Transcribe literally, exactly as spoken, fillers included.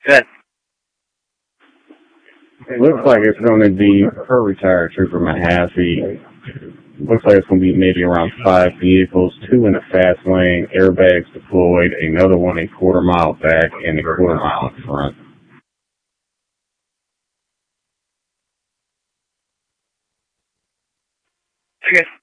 Good. It looks like it's going to be per retired trooper Mahaffey. Looks like it's going to be maybe around five vehicles, two in the fast lane, airbags deployed, another one a quarter mile back, and a quarter mile in front. Okay.